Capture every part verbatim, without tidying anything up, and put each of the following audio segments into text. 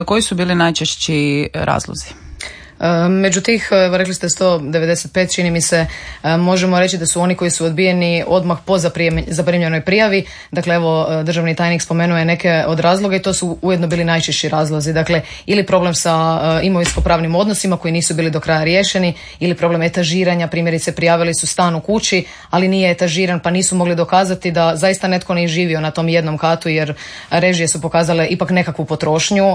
koji su bili najčešći razlozi? Među tih, rekli ste sto devedeset pet, čini mi se, možemo reći da su oni koji su odbijeni odmah po zaprimljenoj prijavi. Dakle, evo, državni tajnik spomenuo je neke od razloga i to su ujedno bili najčešći razlozi. Dakle, ili problem sa imovinsko-pravnim odnosima koji nisu bili do kraja riješeni, ili problem etažiranja, primjerice prijavili su stan u kući, ali nije etažiran pa nisu mogli dokazati da zaista netko ne živio na tom jednom katu jer režije su pokazale ipak nekakvu potrošnju.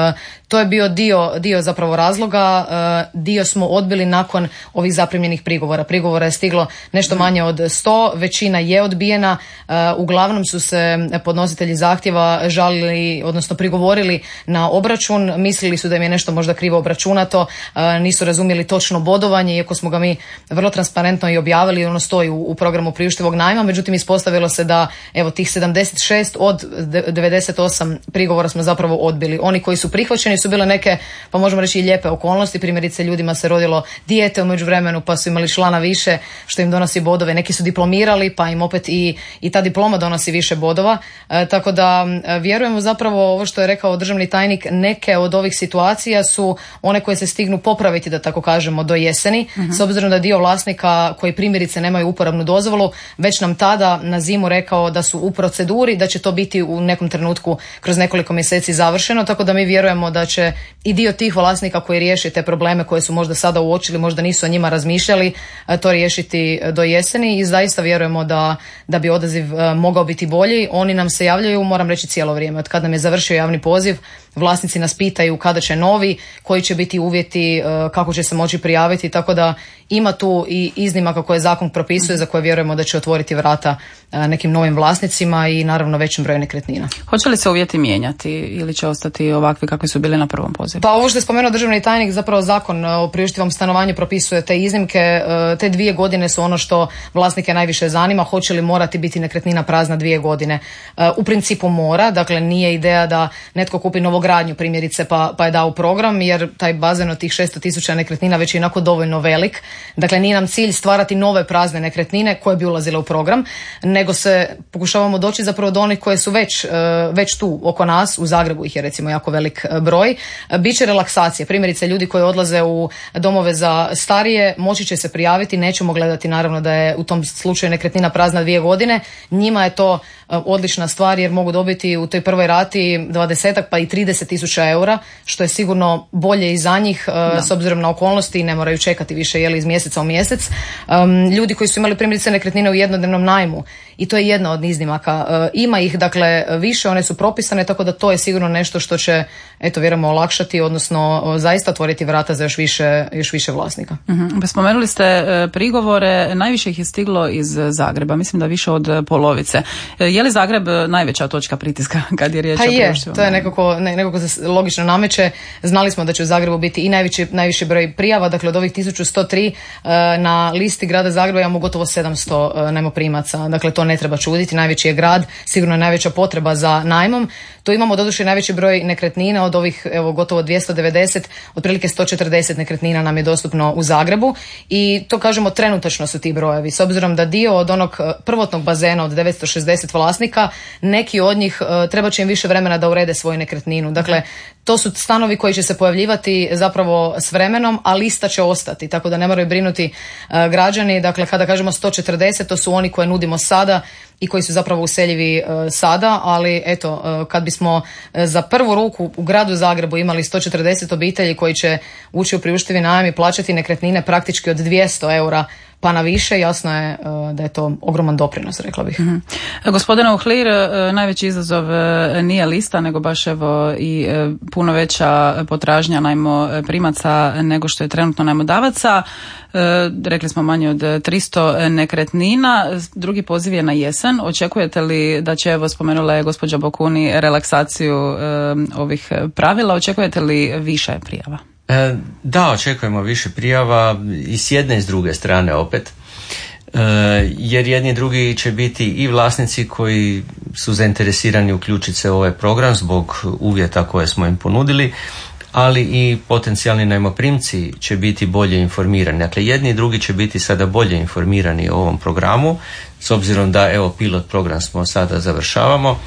To je bio dio, dio zapravo razloga. Dio smo odbili nakon ovih zaprimljenih prigovora. Prigovora je stiglo nešto manje od sto, većina je odbijena. Uglavnom su se podnositelji zahtjeva žalili, odnosno prigovorili na obračun, mislili su da im je nešto možda krivo obračunato, nisu razumjeli točno bodovanje, iako smo ga mi vrlo transparentno i objavili, ono stoji u, u programu priuštivog najma, međutim ispostavilo se da evo tih sedamdeset šest od devedeset osam prigovora smo zapravo odbili. Oni koji su prihvaćeni su bile neke, pa možemo reći i lijepe okolnosti. Primjerice, ljudima se rodilo dijete u međuvremenu pa su imali člana više što im donosi bodove. Neki su diplomirali pa im opet i, i ta diploma donosi više bodova. E, tako da e, vjerujemo zapravo ovo što je rekao državni tajnik, neke od ovih situacija su one koje se stignu popraviti, da tako kažemo, do jeseni. Uh-huh. S obzirom da dio vlasnika koji primjerice nemaju uporabnu dozvolu već nam tada na zimu rekao da su u proceduri, da će to biti u nekom trenutku kroz nekoliko mjeseci završeno, tako da mi vjerujemo da će i dio tih vlasnika koji riješi te probleme koje su možda sada uočili, možda nisu o njima razmišljali, to riješiti do jeseni i zaista vjerujemo da, da bi odaziv mogao biti bolji. Oni nam se javljaju, moram reći, cijelo vrijeme. Od kada nam je završio javni poziv, vlasnici nas pitaju kada će novi, koji će biti uvjeti, kako će se moći prijaviti, tako da ima tu i iznimaka koje zakon propisuje za koje vjerujemo da će otvoriti vrata nekim novim vlasnicima i naravno većem broju nekretnina. Hoće li se uvjeti mijenjati ili će ostati ovakvi kakvi su bili na prvom pozivu? Pa ovo što je spomenuo državni tajnik, zapravo zakon o priuštivom stanovanju propisuje te iznimke. Te dvije godine su ono što vlasnike najviše zanima. Hoće li morati biti nekretnina prazna dvije godine? U principu mora, dakle nije ideja da netko kupi novogradnju primjerice pa, pa je dao program, jer taj bazen od tih šesto tisuća nekretnina već je inako dovoljno velik. Dakle, nije nam cilj stvarati nove prazne nekretnine koje bi ulazile u program, nego se pokušavamo doći zapravo do onih koje su već, već tu oko nas, u Zagrebu ih je recimo jako velik broj. Biće relaksacije, primjerice ljudi koji odlaze u domove za starije moći će se prijaviti, nećemo gledati naravno da je u tom slučaju nekretnina prazna dvije godine, njima je to odlična stvar jer mogu dobiti u toj prvoj rati dvadesetak pa i trideset tisuća eura, što je sigurno bolje i za njih da. S obzirom na okolnosti i ne moraju čekati više jeli iz mjeseca u mjesec. Um, ljudi koji su imali primjerice nekretnine u jednodnevnom najmu i to je jedna od iznimaka. Uh, ima ih dakle više, one su propisane, tako da to je sigurno nešto što će, eto, vjerujemo olakšati, odnosno uh, zaista otvoriti vrata za još više, još više vlasnika. Mm-hmm. Spomenuli ste uh, prigovore, najviše ih je stiglo iz Zagreba, mislim da više od polovice. Uh, je li Zagreb najveća točka pritiska kad je riječ pa o je, priuštivom? To je nekako, ne, nekako se logično nameće. Znali smo da će u Zagrebu biti i najviši, najviši broj prijava, dakle od ovih tisuću sto tri uh, na listi grada Zagreba imamo gotovo sedamsto uh, najmoprimaca, dakle to ne treba čuditi, najveći je grad, sigurno je najveća potreba za najmom. Tu imamo doduše najveći broj nekretnina, od ovih evo gotovo dvjesto devedeset, otprilike sto četrdeset nekretnina nam je dostupno u Zagrebu i to kažemo trenutačno su ti brojevi, s obzirom da dio od onog prvotnog bazena od devetsto šezdeset vlasnika, neki od njih uh, treba će im više vremena da urede svoju nekretninu. Dakle, to su stanovi koji će se pojavljivati zapravo s vremenom, a lista će ostati, tako da ne moraju brinuti uh, građani. Dakle, kada kažemo sto četrdeset, to su oni koje nudimo sada i koji su zapravo useljivi uh, sada, ali eto, uh, kad bismo uh, za prvu ruku u gradu Zagrebu imali sto četrdeset obitelji koji će ući u priuštivi najam i plaćati nekretnine praktički od dvjesto eura pa na više, jasno je uh, da je to ogroman doprinos, rekla bih. Mm-hmm. Gospodine Uhlir, uh, najveći izazov uh, nije lista, nego baš evo i uh, puno veća potražnja najmoprimaca nego što je trenutno najmodavaca. Uh, rekli smo manje od tristo nekretnina. Drugi poziv je na jesen. Očekujete li da će, evo spomenula je gospođa Bokuni, relaksaciju uh, ovih pravila, očekujete li više prijava? E, da, očekujemo više prijava i s jedne i s druge strane opet, e, jer jedni i drugi će biti i vlasnici koji su zainteresirani uključiti se u ovaj program zbog uvjeta koje smo im ponudili, ali i potencijalni najmoprimci će biti bolje informirani. Dakle, jedni i drugi će biti sada bolje informirani o ovom programu, s obzirom da evo pilot program smo sada završavamo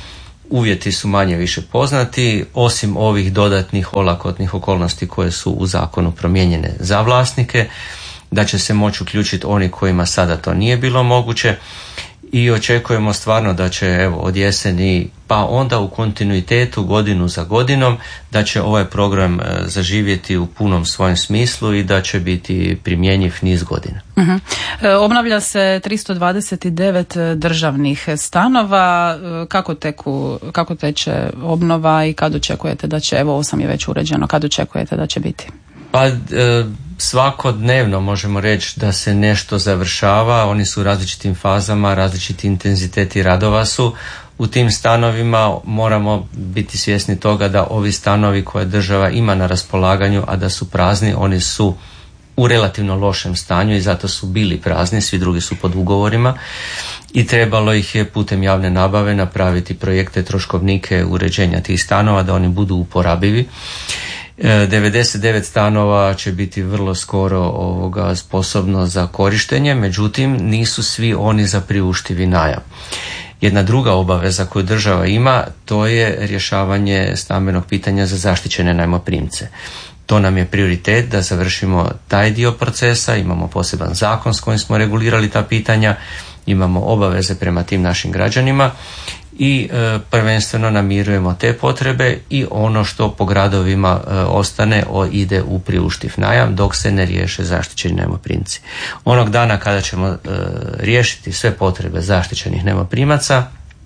uvjeti su manje više poznati, osim ovih dodatnih olakotnih okolnosti koje su u zakonu promijenjene za vlasnike, da će se moći uključiti oni kojima sada to nije bilo moguće i očekujemo stvarno da će evo od jeseni pa onda u kontinuitetu godinu za godinom da će ovaj program zaživjeti u punom svojem smislu i da će biti primjenjiv niz godina. Uh-huh. E, obnavlja se tristo dvadeset devet državnih stanova. Kako teku, kako teče obnova i kad očekujete da će, evo osam je već uređeno, kad očekujete da će biti? Pa e, svakodnevno možemo reći da se nešto završava, oni su u različitim fazama, različiti intenziteti radova su. U tim stanovima moramo biti svjesni toga da ovi stanovi koje država ima na raspolaganju, a da su prazni, oni su u relativno lošem stanju i zato su bili prazni, svi drugi su pod ugovorima i trebalo ih je putem javne nabave napraviti projekte, troškovnike uređenja tih stanova da oni budu uporabivi. devedeset devet stanova će biti vrlo skoro ovoga sposobno za korištenje, međutim nisu svi oni za priuštivi najam. Jedna druga obaveza koju država ima, to je rješavanje stambenog pitanja za zaštićene najmoprimce. To nam je prioritet da završimo taj dio procesa, imamo poseban zakon s kojim smo regulirali ta pitanja, imamo obaveze prema tim našim građanima i e, prvenstveno namirujemo te potrebe i ono što po gradovima e, ostane o, ide u priuštiv najam dok se ne riješe zaštićeni najmoprimci. Onog dana kada ćemo e, riješiti sve potrebe zaštićenih najmoprimaca,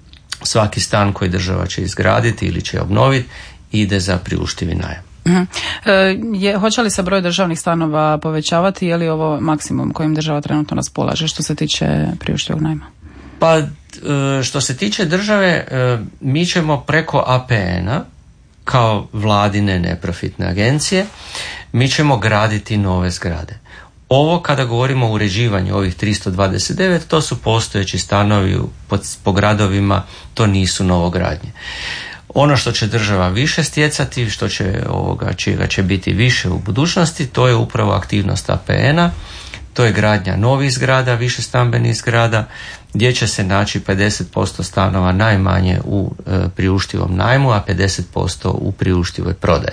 svaki stan koji država će izgraditi ili će obnoviti ide za priuštivi najam. Uh-huh. E, je, hoće li se broj državnih stanova povećavati, je li ovo maksimum kojim država trenutno raspolaže što se tiče priuštivog najma? Pa što se tiče države, mi ćemo preko A P N-a kao vladine neprofitne agencije, mi ćemo graditi nove zgrade. Ovo kada govorimo o uređivanju ovih tristo dvadeset devet, to su postojeći stanovi po, po gradovima, to nisu novogradnje. Ono što će država više stjecati, što će ovoga, čega će biti više u budućnosti, to je upravo aktivnost A P N-a, to je gradnja novih zgrada, više stambenih zgrada, gdje će se naći pedeset posto stanova najmanje u e, priuštivom najmu, a pedeset posto u priuštivoj prodaji.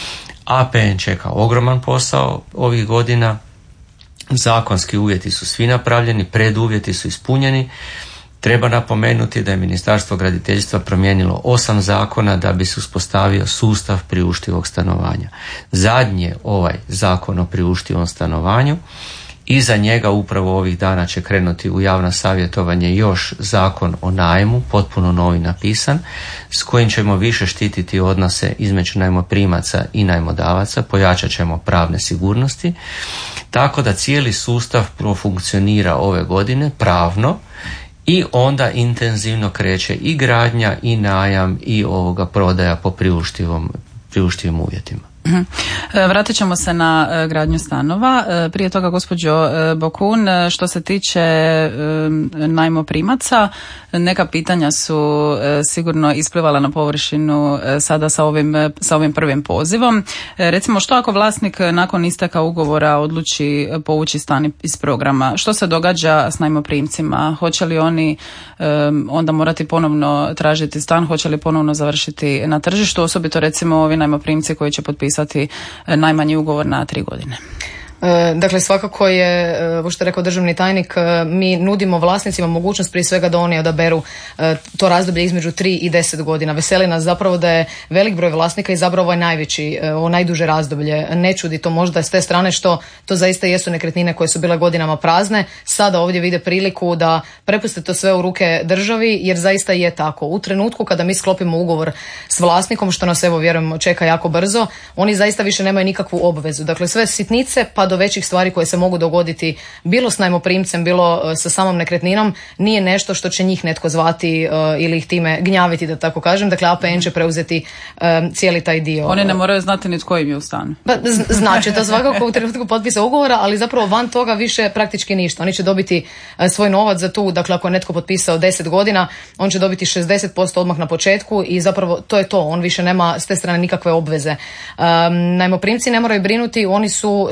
A P N čeka ogroman posao ovih godina, zakonski uvjeti su svi napravljeni, preduvjeti su ispunjeni. Treba napomenuti da je Ministarstvo graditeljstva promijenilo osam zakona da bi se uspostavio sustav priuštivog stanovanja. Zadnji je ovaj zakon o priuštivom stanovanju. Iza njega upravo ovih dana će krenuti u javno savjetovanje još zakon o najmu, potpuno novi napisan, s kojim ćemo više štititi odnose između najmoprimaca i najmodavaca, pojačat ćemo pravne sigurnosti, tako da cijeli sustav profunkcionira ove godine pravno i onda intenzivno kreće i gradnja i najam i ovoga prodaja po priuštivom, priuštivim uvjetima. Vratit ćemo se na gradnju stanova. Prije toga, gospođo Bokun, što se tiče najmoprimaca, neka pitanja su sigurno isplivala na površinu sada sa ovim, sa ovim prvim pozivom. Recimo, što ako vlasnik nakon isteka ugovora odluči povući stan iz programa? Što se događa s najmoprimcima? Hoće li oni onda morati ponovno tražiti stan? Hoće li ponovno završiti na tržištu? Osobito recimo ovi najmoprimci koji će potpisati najmanji ugovor na tri godine. Dakle, svakako je, ovo što je rekao državni tajnik, mi nudimo vlasnicima mogućnost prije svega da oni odaberu to razdoblje između tri i deset godina. Veseli nas zapravo da je velik broj vlasnika izabrao ovaj najveći, ovo najduže razdoblje. Ne čudi to možda s te strane što to zaista jesu nekretnine koje su bile godinama prazne. Sada ovdje vide priliku da prepuste to sve u ruke državi, jer zaista je tako. U trenutku kada mi sklopimo ugovor s vlasnikom, što nas evo vjerujem čeka jako brzo, oni zaista više nemaju nikakvu obvezu. Dakle, sve sitnice pa do većih stvari koje se mogu dogoditi bilo s najmoprimcem, bilo sa samom nekretninom, nije nešto što će njih netko zvati uh, ili ih time gnjaviti, da tako kažem. Dakle, A P N će preuzeti um, cijeli taj dio. Oni ne moraju znati ni tko im je u stanu. Znači, to svakako u trenutku potpisa ugovora, ali zapravo van toga više praktički ništa. Oni će dobiti uh, svoj novac za tu, dakle, ako je netko potpisao deset godina, on će dobiti šezdeset posto odmah na početku i zapravo to je to. On više nema s te strane nikakve obveze. Um, najmoprimci ne moraju brinuti, oni su svakako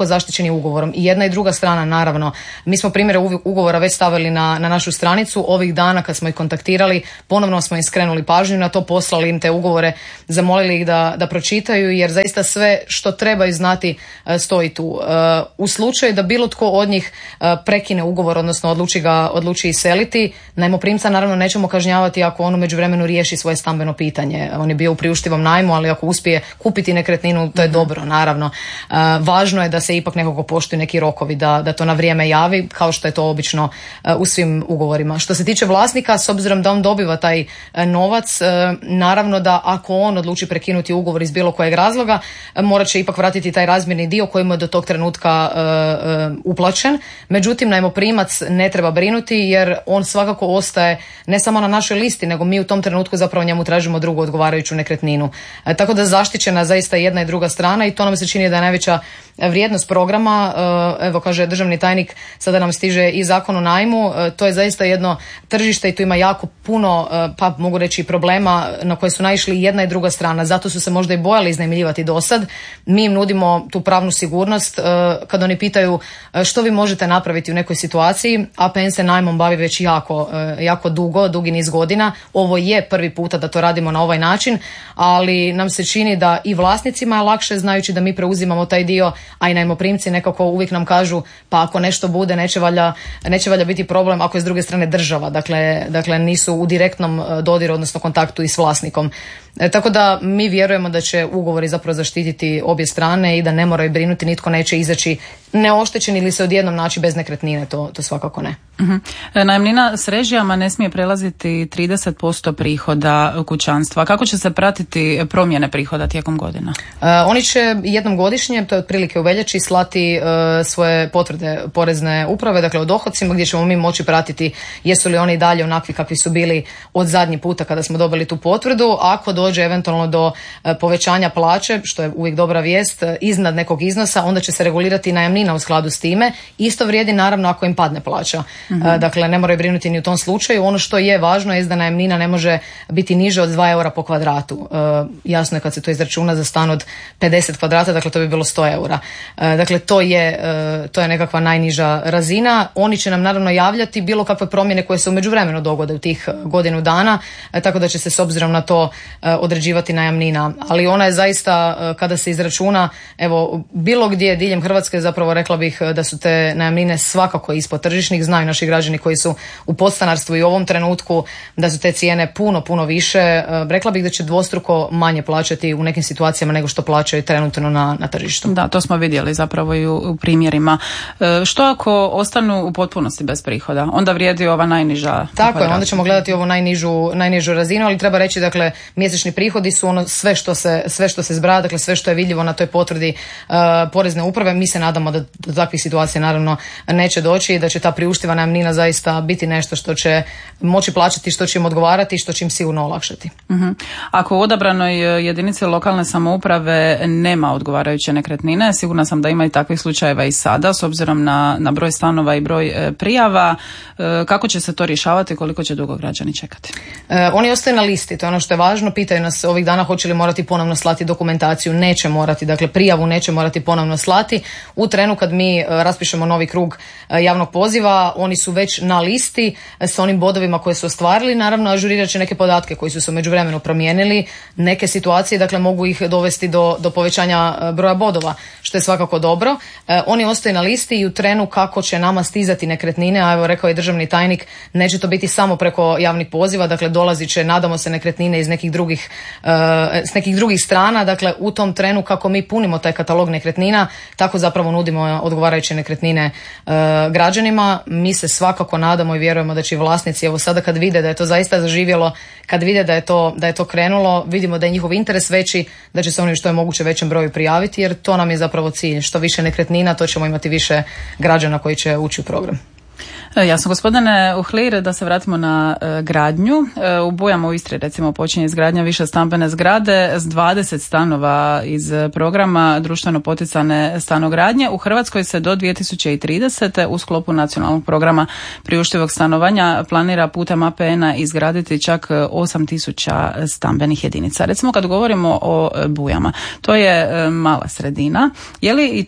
duboko zaštićeni ugovorom. I jedna i druga strana, naravno. Mi smo primjere ugovora već stavili na, na našu stranicu. Ovih dana kad smo ih kontaktirali, ponovno smo im skrenuli pažnju na to, poslali im te ugovore, zamolili ih da, da pročitaju, jer zaista sve što trebaju znati stoji tu. U slučaju da bilo tko od njih prekine ugovor, odnosno odluči ga odluči iseliti, najmoprimca naravno nećemo kažnjavati ako on u međuvremenu riješi svoje stambeno pitanje. On je bio u priuštivom najmu, ali ako uspije kupiti nekretninu, to je dobro, naravno. Uh, važno je da se ipak nekako poštuju neki rokovi, da, da to na vrijeme javi, kao što je to obično uh, u svim ugovorima. Što se tiče vlasnika, s obzirom da on dobiva taj uh, novac, uh, naravno da ako on odluči prekinuti ugovor iz bilo kojeg razloga, uh, morat će ipak vratiti taj razmjerni dio koji mu je do tog trenutka uh, uh, uplaćen. Međutim, najmoprimac ne treba brinuti, jer on svakako ostaje ne samo na našoj listi, nego mi u tom trenutku zapravo njemu tražimo drugu odgovarajuću nekretninu. E, tako da zaštićena zaista jedna i druga strana, i to nam se čini da je najveća vrijednost programa. E, evo, kaže državni tajnik, sada nam stiže i zakon o najmu. E, to je zaista jedno tržište i tu ima jako puno, e, pa mogu reći, problema na koje su naišli jedna i druga strana. Zato su se možda i bojali iznajmljivati do sad. Mi im nudimo tu pravnu sigurnost. E, kad oni pitaju što vi možete napraviti u nekoj situaciji, A P N se najmom bavi već jako, e, jako dugo, dugi niz godina. Ovo je prvi puta da to radimo na ovaj način, ali nam se čini da i vlasnicima je lakše, znajući da mi preuzimamo taj dio, a i najmoprimci nekako uvijek nam kažu, pa ako nešto bude, neće valjda, neće valjda biti problem ako je s druge strane država. Dakle, dakle nisu u direktnom dodiru, odnosno kontaktu i s vlasnikom. E, tako da mi vjerujemo da će ugovori zapravo zaštititi obje strane i da ne moraju brinuti, nitko neće izaći neoštećen ili se odjednom naći bez nekretnine, to, to svakako ne. Uh-huh. Najamnina s režijama ne smije prelaziti trideset posto prihoda kućanstva. Kako će se pratiti promjene prihoda tijekom godina? Uh, oni će jednom godišnje, to je otprilike u veljači, slati uh, svoje potvrde porezne uprave, dakle o dohodcima, gdje ćemo mi moći pratiti jesu li oni dalje onakvi kakvi su bili od zadnji puta kada smo dobili tu potvrdu. Ako dođe eventualno do uh, povećanja plaće, što je uvijek dobra vijest, uh, iznad nekog iznosa, onda će se regulirati najamnina u skladu s time. Isto vrijedi naravno ako im padne plaća. Mm-hmm. Dakle, ne moraju brinuti ni u tom slučaju. Ono što je važno je da najamnina ne može biti niže od dva eura po kvadratu. Uh, jasno je kad se to izračuna za stan od pedeset kvadrata, dakle to bi bilo sto eura. Uh, dakle, to je, uh, to je nekakva najniža razina. Oni će nam naravno javljati bilo kakve promjene koje se u međuvremenu dogode u tih godinu dana, uh, tako da će se s obzirom na to uh, određivati najamnina. Ali ona je zaista, uh, kada se izračuna, evo, bilo gdje diljem Hrvatske, zapravo rekla bih da su te najamnine svakako ispod tržišnih. Znaju naši građani koji su u podstanarstvu i u ovom trenutku da su te cijene puno, puno više. Rekla bih da će dvostruko manje plaćati u nekim situacijama nego što plaćaju trenutno na, na tržištu. Da, to smo vidjeli zapravo i u, u primjerima. E, što ako ostanu u potpunosti bez prihoda? Onda vrijedi ova najniža. Tako je, onda ćemo gledati ovu najnižu, najnižu razinu, ali treba reći, dakle, mjesečni prihodi su ono sve što se, sve što se zbraja, dakle sve što je vidljivo na toj potvrdi uh, porezne uprave. Mi se nadamo da do takvih situacija naravno neće doći i da će ta priuštiva najamnina zaista biti nešto što će moći plaćati, što će im odgovarati i što će im sigurno olakšati. Uh-huh. Ako u odabranoj jedinici lokalne samouprave nema odgovarajuće nekretnine, sigurna sam da ima i takvih slučajeva i sada, s obzirom na, na broj stanova i broj e, prijava. E, kako će se to rješavati, koliko će dugo građani čekati? E, oni ostaju na listi, to je ono što je važno. Pitaju nas ovih dana hoće li morati ponovno slati dokumentaciju. Neće morati, dakle prijavu neće morati ponovno slati. U trenu kad mi e, raspišemo novi krug e, javnog poziva, oni su već na listi e, sa onim bodovima koje su ostvarili. Naravno, ažurirat će neke podatke koji su se u međuvremenu promijenili. Neke situacije, dakle, mogu ih dovesti do, do povećanja e, broja bodova, što je svakako dobro. E, oni ostaju na listi i u trenu kako će nama stizati nekretnine, a evo rekao je državni tajnik, neće to biti samo preko javnih poziva, dakle dolazit će, nadamo se, nekretnine iz nekih drugih, e, s nekih drugih strana. Dakle, u tom trenu kako mi punimo taj katalog nekretnina, tako zapravo nudimo odgovarajuće nekretnine e, građanima. Mi se svakako nadamo i vjerujemo da će vlasnici, evo sada kad vide da je to zaista zaživjelo, kad vide da je to, da je to krenulo, vidimo da je njihov interes veći, da će se oni što je moguće većem broju prijaviti, jer to nam je zapravo cilj. Što više nekretnina, to ćemo imati više građana koji će ući u program. Jasno, gospodine Uhlir, da se vratimo na e, gradnju. E, u Bujama u Istri recimo počinje izgradnja više stambene zgrade s dvadeset stanova iz programa društveno poticane stanogradnje. U Hrvatskoj se do dvije tisuće tridesete u sklopu nacionalnog programa priuštivog stanovanja planira putem A P N-a izgraditi čak osam tisuća stambenih jedinica. Recimo kad govorimo o Bujama, to je e, mala sredina. Je li i to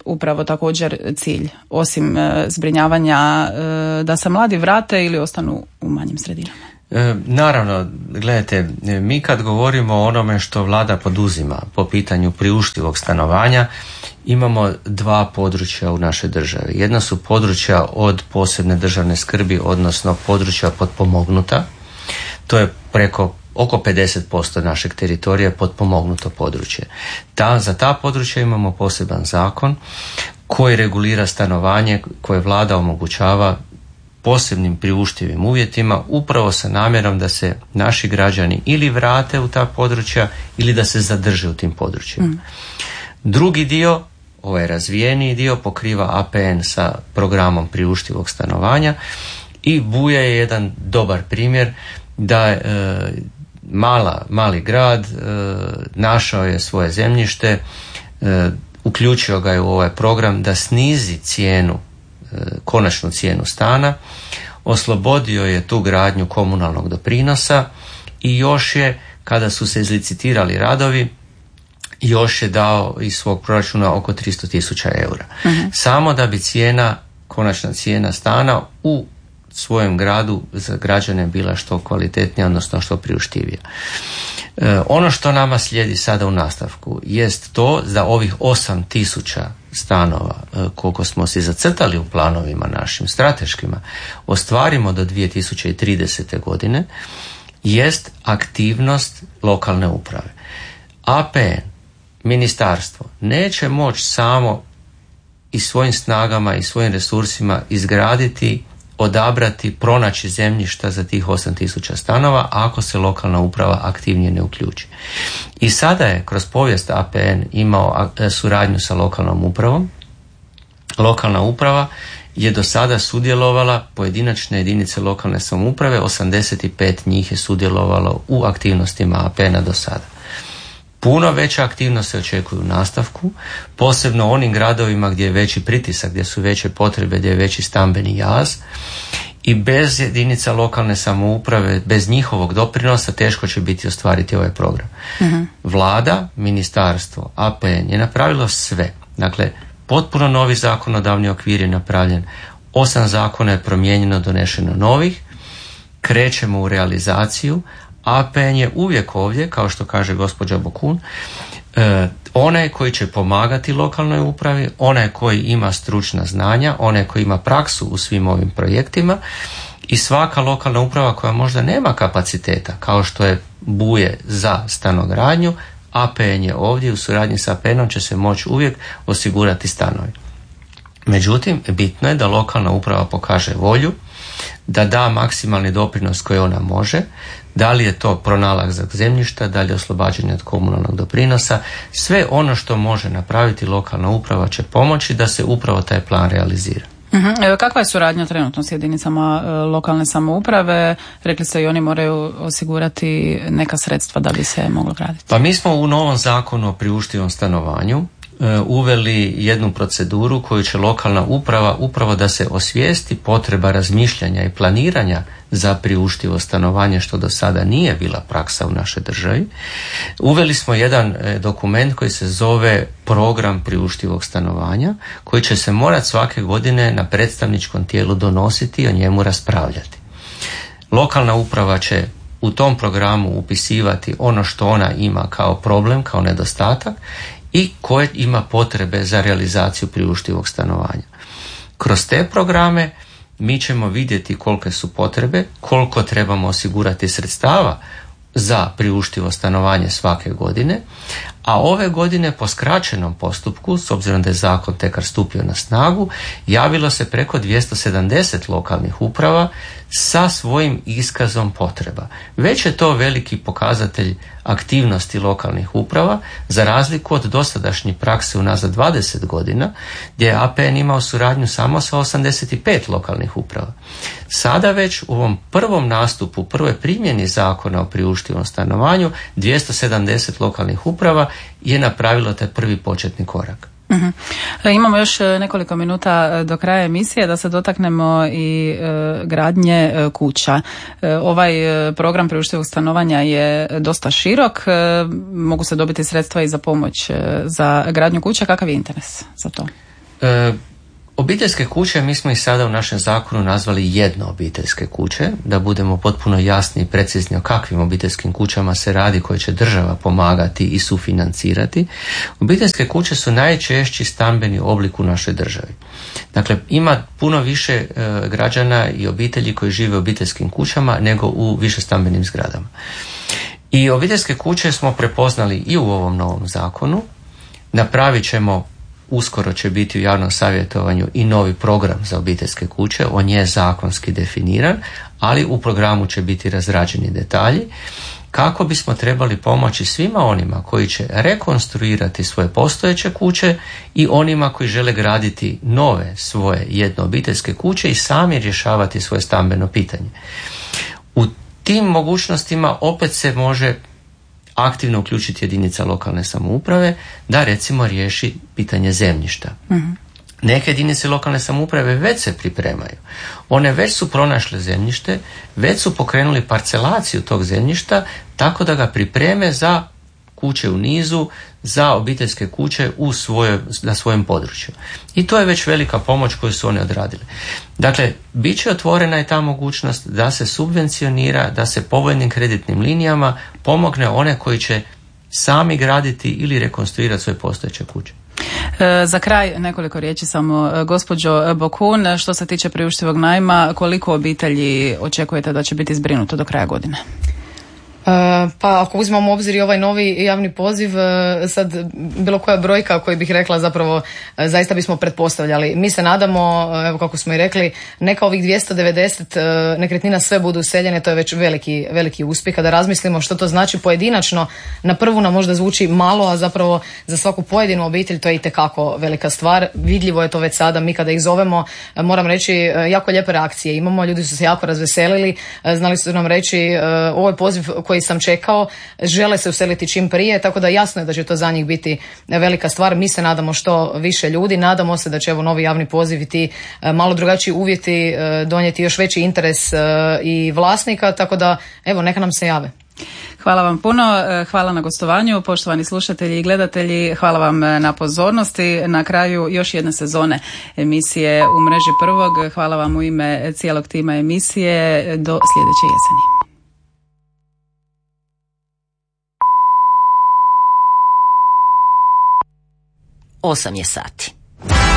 upravo također cilj, osim zbrinjavanja, da se mladi vrate ili ostanu u manjim sredinama? E, naravno, gledajte, mi kad govorimo o onome što vlada poduzima po pitanju priuštivog stanovanja, imamo dva područja u našoj državi. Jedna su područja od posebne državne skrbi, odnosno područja potpomognuta. To je preko oko pedeset posto našeg teritorija potpomognuto područje. Ta, za ta područja imamo poseban zakon koji regulira stanovanje koje vlada omogućava posebnim priuštivim uvjetima, upravo sa namjerom da se naši građani ili vrate u ta područja ili da se zadrže u tim područjima. Mm. Drugi dio, ovaj razvijeniji dio, pokriva A P N sa programom priuštivog stanovanja i Buja je jedan dobar primjer da e, mala, mali grad e, našao je svoje zemljište, e, uključio ga je u ovaj program da snizi cijenu, e, konačnu cijenu stana, oslobodio je tu gradnju komunalnog doprinosa i još je, kada su se izlicitirali radovi, još je dao iz svog proračuna oko tristo tisuća eura. Uh-huh. Samo da bi cijena, konačna cijena stana u svojem gradu za građane bila što kvalitetnija, odnosno što priuštivija. E, ono što nama slijedi sada u nastavku jest to da ovih osam tisuća stanova e, koliko smo si zacrtali u planovima našim strateškima ostvarimo do dvije tisuće tridesete. godine jest aktivnost lokalne uprave. A P N, ministarstvo, neće moći samo i svojim snagama i svojim resursima izgraditi, odabrati, pronaći zemljišta za tih osam tisuća stanova ako se lokalna uprava aktivnije ne uključi. I sada je kroz povijest A P N imao suradnju sa lokalnom upravom. Lokalna uprava je do sada sudjelovala, pojedinačne jedinice lokalne samouprave, osamdeset pet njih je sudjelovalo u aktivnostima A P N-a do sada. Puno veća aktivnost se očekuje u nastavku, posebno onim gradovima gdje je veći pritisak, gdje su veće potrebe, gdje je veći stambeni jaz i bez jedinica lokalne samouprave, bez njihovog doprinosa teško će biti ostvariti ovaj program. Uh-huh. Vlada, ministarstvo, A P N je napravilo sve. Dakle, potpuno novi zakonodavni okvir je napravljen, osam zakona je promijenjeno, donešeno novih, krećemo u realizaciju. A P N je uvijek ovdje, kao što kaže gospođa Bokun, eh, onaj koji će pomagati lokalnoj upravi, onaj koji ima stručna znanja, onaj koji ima praksu u svim ovim projektima i svaka lokalna uprava koja možda nema kapaciteta, kao što je Buje za stanogradnju, A P N je ovdje u suradnji sa A P N-om će se moći uvijek osigurati stanovi. Međutim, bitno je da lokalna uprava pokaže volju, da da maksimalni doprinos koji ona može, da li je to pronalazak zemljišta, da li je oslobađanje od komunalnog doprinosa, sve ono što može napraviti lokalna uprava će pomoći da se upravo taj plan realizira. Uh-huh. Kakva je suradnja trenutno s jedinicama lokalne samouprave? Rekli ste i oni moraju osigurati neka sredstva da bi se moglo graditi. Pa mi smo u novom zakonu o priuštivom stanovanju uveli jednu proceduru koju će lokalna uprava upravo da se osvijesti potreba razmišljanja i planiranja za priuštivo stanovanje, što do sada nije bila praksa u našoj državi. Uveli smo jedan dokument koji se zove program priuštivog stanovanja, koji će se morati svake godine na predstavničkom tijelu donositi i o njemu raspravljati. Lokalna uprava će u tom programu upisivati ono što ona ima kao problem, kao nedostatak i koje ima potrebe za realizaciju priuštivog stanovanja. Kroz te programe mi ćemo vidjeti kolike su potrebe, koliko trebamo osigurati sredstava za priuštivo stanovanje svake godine, a ove godine po skraćenom postupku, s obzirom da je zakon tekar stupio na snagu, javilo se preko dvjesto sedamdeset lokalnih uprava sa svojim iskazom potreba. Već je to veliki pokazatelj aktivnosti lokalnih uprava, za razliku od dosadašnje prakse unazad dvadeset godina, gdje je A P N imao suradnju samo sa osamdeset pet lokalnih uprava. Sada već u ovom prvom nastupu, prvoj primjeni zakona o priuštivom stanovanju, dvjesto sedamdeset lokalnih uprava je napravilo taj prvi početni korak. Uh-huh. Imamo još nekoliko minuta do kraja emisije da se dotaknemo i e, gradnje e, kuća. E, ovaj e, program priuštivog stanovanja je dosta širok, e, mogu se dobiti sredstva i za pomoć e, za gradnju kuća. Kakav je interes za to? E, obiteljske kuće, mi smo ih sada u našem zakonu nazvali jedno obiteljske kuće, da budemo potpuno jasni i precizni o kakvim obiteljskim kućama se radi koje će država pomagati i sufinancirati. Obiteljske kuće su najčešći stambeni oblik u našoj državi. Dakle, ima puno više e, građana i obitelji koji žive u obiteljskim kućama nego u višestambenim zgradama. I obiteljske kuće smo prepoznali i u ovom novom zakonu. Napravit ćemo, uskoro će biti u javnom savjetovanju i novi program za obiteljske kuće, on je zakonski definiran, ali u programu će biti razrađeni detalji kako bismo trebali pomoći svima onima koji će rekonstruirati svoje postojeće kuće i onima koji žele graditi nove svoje jednoobiteljske kuće i sami rješavati svoje stambeno pitanje. U tim mogućnostima opet se može aktivno uključiti jedinica lokalne samouprave da recimo riješi pitanje zemljišta. Mm-hmm. Neke jedinice lokalne samouprave već se pripremaju. One već su pronašle zemljište, već su pokrenuli parcelaciju tog zemljišta tako da ga pripreme za kuće u nizu, za obiteljske kuće u svojoj, na svojem području. I to je već velika pomoć koju su one odradile. Dakle, bit će otvorena i ta mogućnost da se subvencionira, da se povoljnim kreditnim linijama pomogne one koji će sami graditi ili rekonstruirati svoje postojeće kuće. E, za kraj nekoliko riječi samo, gospođo Bokun, što se tiče priuštivog najma, koliko obitelji očekujete da će biti zbrinuto do kraja godine? Pa ako uzmemo u obzir i ovaj novi javni poziv, sad bilo koja brojka koju bih rekla zapravo zaista bismo pretpostavljali. Mi se nadamo, evo kako smo i rekli, neka ovih dvjesto devedeset nekretnina sve budu useljene, to je već veliki, veliki uspjeh. Kada razmislimo što to znači pojedinačno, na prvu nam možda zvuči malo, a zapravo za svaku pojedinu obitelj to je itekako velika stvar. Vidljivo je to već sada, mi kada ih zovemo, moram reći, jako lijepe reakcije imamo, ljudi su se jako razveselili, znali su nam reći, ovo je poziv koji koji sam čekao, žele se useliti čim prije, tako da jasno je da će to za njih biti velika stvar. Mi se nadamo što više ljudi, nadamo se da će evo novi javni poziv i ti malo drugačiji uvjeti donijeti još veći interes i vlasnika, tako da evo neka nam se jave. Hvala vam puno, hvala na gostovanju, poštovani slušatelji i gledatelji, hvala vam na pozornosti. Na kraju još jedne sezone emisije U mreži prvog, hvala vam u ime cijelog tima emisije, do sljedeće jeseni. Osam je sati.